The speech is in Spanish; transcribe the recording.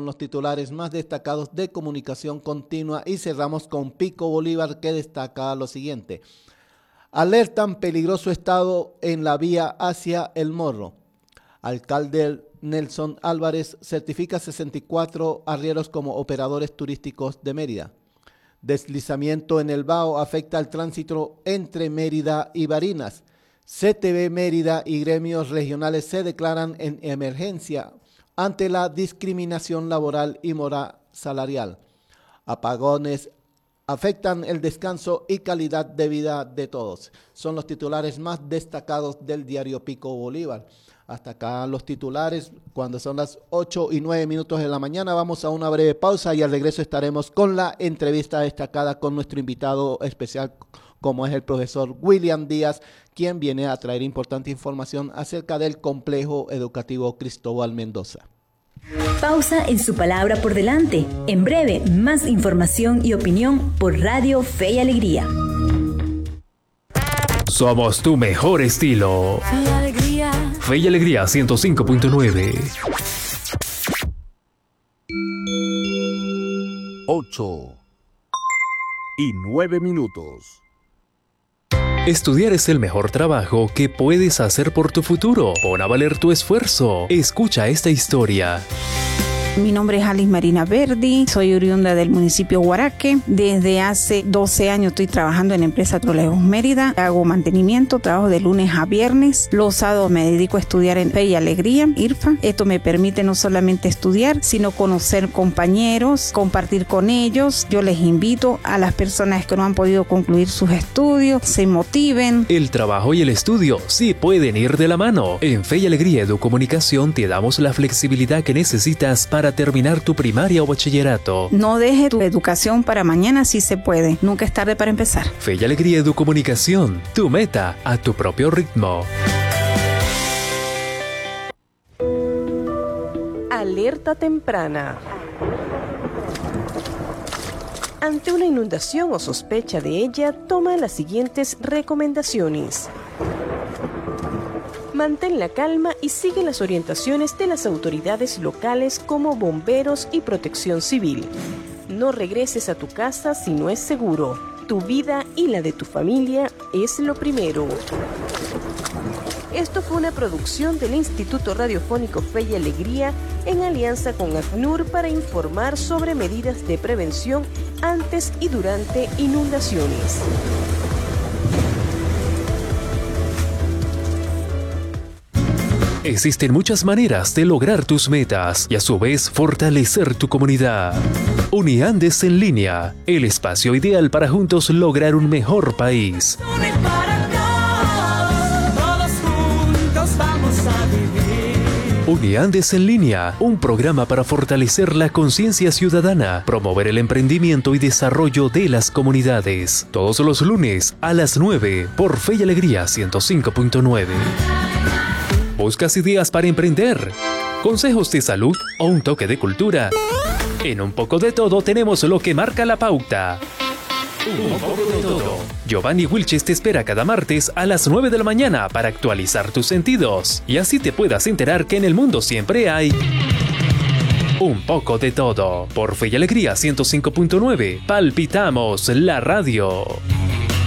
Son los titulares más destacados de Comunicación Continua y cerramos con Pico Bolívar, que destaca lo siguiente. Alertan peligroso estado en la vía hacia El Morro. Alcalde Nelson Álvarez certifica 64 arrieros como operadores turísticos de Mérida. Deslizamiento en el Bao afecta el tránsito entre Mérida y Barinas. CTV Mérida y gremios regionales se declaran en emergencia ante la discriminación laboral y moral salarial. Apagones afectan el descanso y calidad de vida de todos. Son los titulares más destacados del diario Pico Bolívar. Hasta acá los titulares. Cuando son las 8:09 de la mañana, vamos a una breve pausa y al regreso estaremos con la entrevista destacada con nuestro invitado especial, como es el profesor William Díaz, quien viene a traer importante información acerca del complejo educativo Cristóbal Mendoza. Pausa en Su Palabra por Delante. En breve, más información y opinión por Radio Fe y Alegría. Somos tu mejor estilo. Fe y Alegría. Fe y Alegría 105.9. 8:09. Estudiar es el mejor trabajo que puedes hacer por tu futuro. Pon a valer tu esfuerzo. Escucha esta historia. Mi nombre es Alice Marina Verdi, soy oriunda del municipio Guaraque. Desde hace 12 años estoy trabajando en la empresa Trolejos Mérida. Hago mantenimiento, trabajo de lunes a viernes. Los sábados me dedico a estudiar en Fe y Alegría, IRFA. Esto me permite no solamente estudiar, sino conocer compañeros, compartir con ellos. Yo les invito a las personas que no han podido concluir sus estudios, se motiven. El trabajo y el estudio sí pueden ir de la mano. En Fe y Alegría Educomunicación te damos la flexibilidad que necesitas para terminar tu primaria o bachillerato. No deje tu educación para mañana, si se puede. Nunca es tarde para empezar. Fe y Alegría Educomunicación, tu meta a tu propio ritmo. Alerta temprana. Ante una inundación o sospecha de ella, toma las siguientes recomendaciones. Mantén la calma y sigue las orientaciones de las autoridades locales como bomberos y protección civil. No regreses a tu casa si no es seguro. Tu vida y la de tu familia es lo primero. Esto fue una producción del Instituto Radiofónico Fe y Alegría en alianza con ACNUR para informar sobre medidas de prevención antes y durante inundaciones. Existen muchas maneras de lograr tus metas y a su vez fortalecer tu comunidad. Uniandes en línea, el espacio ideal para juntos lograr un mejor país. Uniandes en línea, un programa para fortalecer la conciencia ciudadana, promover el emprendimiento y desarrollo de las comunidades. Todos los lunes a las 9 por Fe y Alegría 105.9. ¿Buscas ideas para emprender? ¿Consejos de salud o un toque de cultura? En Un Poco de Todo tenemos lo que marca la pauta. Un poco de todo. Giovanni Wilches te espera cada martes a las 9 de la mañana para actualizar tus sentidos y así te puedas enterar que en el mundo siempre hay un poco de todo. Por Fe y Alegría 105.9, palpitamos la radio.